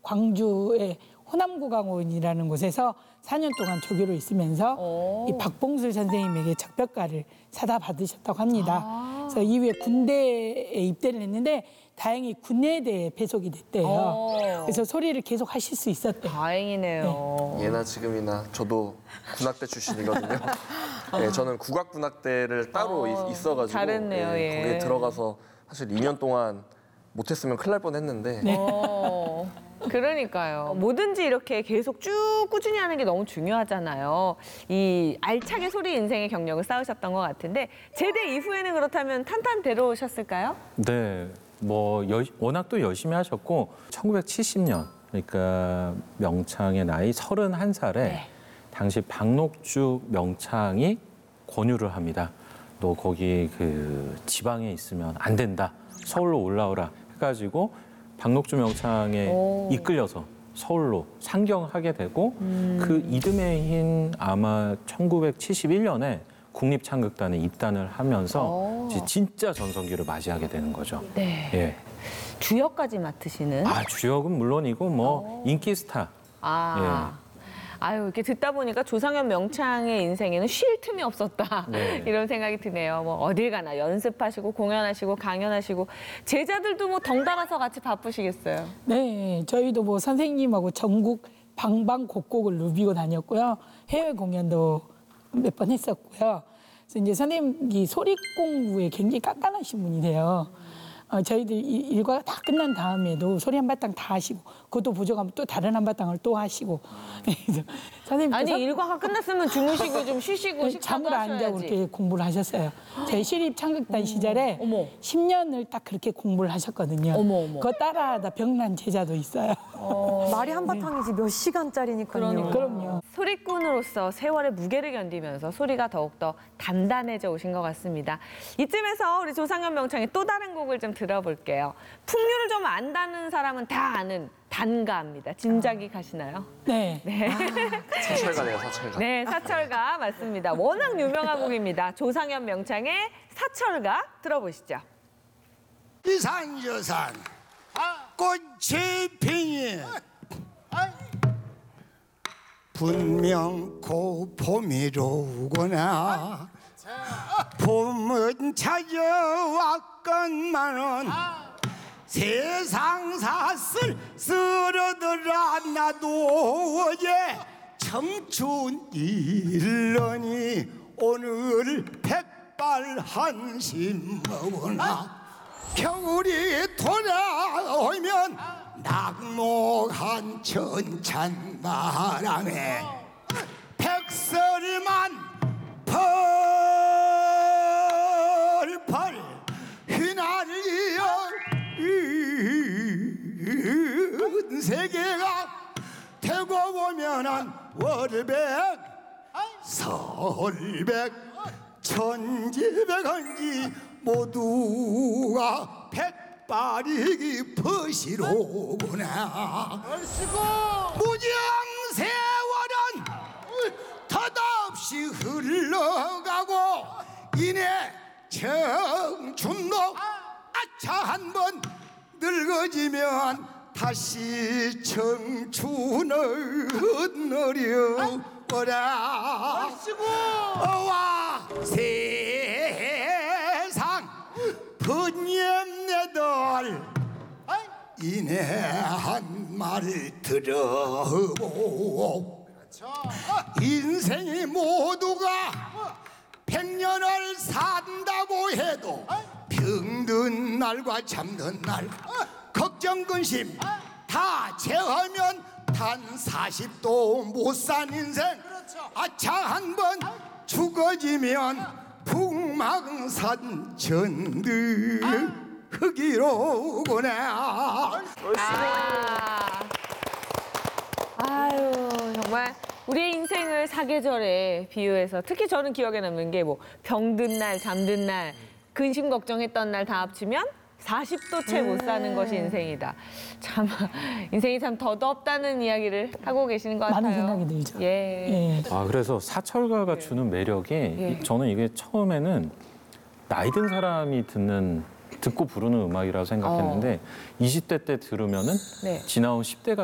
광주의 호남국악원이라는 곳에서 4년 동안 조교로 있으면서 이 박봉술 선생님에게 적벽가를 사다 받으셨다고 합니다. 그래서 이후에 군대에 입대를 했는데 다행히 군예대에 배속이 됐대요. 그래서 소리를 계속 하실 수 있었대요. 다행이네요. 예나 지금이나 저도 군악대 출신이거든요. 네, 저는 국악군악대를 따로 있어가지고 잘했네요, 예, 예. 거기에 들어가서 사실 2년 동안 못했으면 큰일 날 뻔했는데 그러니까요. 뭐든지 이렇게 계속 쭉 꾸준히 하는 게 너무 중요하잖아요. 이 알차게 소리 인생의 경력을 쌓으셨던 것 같은데 제대 이후에는 그렇다면 탄탄대로셨을까요? 네, 뭐 워낙 또 열심히 하셨고 1970년 그러니까 명창의 나이 31살에 당시 박록주 명창이 권유를 합니다. 너 거기 그 지방에 있으면 안 된다. 서울로 올라오라 해가지고 박록주 명창에 이끌려서 서울로 상경하게 되고 그 이듬해 인 아마 1971년에 국립창극단에 입단을 하면서 이제 진짜 전성기를 맞이하게 되는 거죠. 네. 예. 주역까지 맡으시는? 주역은 물론이고 뭐 인기 스타. 아유, 이렇게 듣다 보니까 조상현 명창의 인생에는 쉴 틈이 없었다. 네. 이런 생각이 드네요. 뭐 어딜 가나 연습하시고 공연하시고 강연하시고 제자들도 뭐 덩달아서 같이 바쁘시겠어요. 네, 저희도 뭐 선생님하고 전국 방방곡곡을 누비고 다녔고요. 해외 공연도 몇 번 했었고요. 그래서 이제 선생님이 소리 공부에 굉장히 깐깐하신 분이세요. 저희들 일과가 다 끝난 다음에도 소리 한바탕 다 하시고 그것도 부족하면 또 다른 한바탕을 또 하시고 그래서 선생님께서 아니 일과가 끝났으면 주무시고 좀 쉬시고 식사도 잠을 안 자고 하셔야지. 그렇게 공부를 하셨어요. 저희 시립 창극단 시절에 어머. 10년을 딱 그렇게 공부를 하셨거든요. 어머. 그거 따라하다 병난 제자도 있어요. 말이 한바탕이지 몇 시간짜리니까요. 그럼요. 소리꾼으로서 세월의 무게를 견디면서 소리가 더욱더 단단해져 오신 것 같습니다. 이쯤에서 우리 조상현 명창의 또 다른 곡을 좀 들어볼게요. 풍류를 좀 안다는 사람은 다 아는 단가입니다. 진작이 가시나요? 네. 사철가네요, 사철가. 네, 사철가 맞습니다. 워낙 유명한 곡입니다. 조상현 명창의 사철가 들어보시죠. 이산저산 꽃이 피니 분명 곧 봄이 오구나. 봄은 찾아왔건만은 세상 사슬 쓸어들어 나도 어제 청춘 일러니 오늘 백발 한심 먹으나 겨울이 돌아오면 낙목한 천찬 바람에 백설만 펄펄 휘날리어 세계가 되고 보면은 월백 설백 천지백한지 모두가 백발이 퍼시로구나. 무정세월은 덧없이 흘러가고 이내 청춘도 아차 한번 늙어지면 다시 청춘을 누려보라. 와 세상 번염내들 이내 한 말을 들어보고 인생이 모두가 100년을 산다고 해도 병든 날과 잠든 날 걱정 근심 다 제하면 단 40도 못 산 인생 아차 한번 죽어지면 북망산 전들 흙이로구나. 아유, 정말 우리의 인생을 사계절에 비유해서 특히 저는 기억에 남는 게 뭐 병든 날, 잠든 날, 근심 걱정했던 날 다 합치면 40도 채 못 사는 것이 인생이다. 참 인생이 참 더덥다는 이야기를 하고 계시는 것 같아요. 많은 생각이 들죠. 예. 예. 그래서 사철가가 주는 매력이 저는 이게 처음에는 나이 든 사람이 듣고 부르는 음악이라고 생각했는데 20대 때 들으면은 네. 지나온 10대가